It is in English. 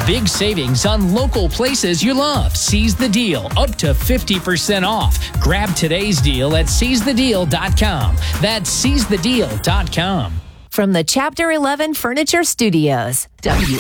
Big savings on local places you love. Seize the deal, up to 50% off. Grab today's deal at seizethedeal.com. That's seizethedeal.com. From the Chapter 11 Furniture Studios,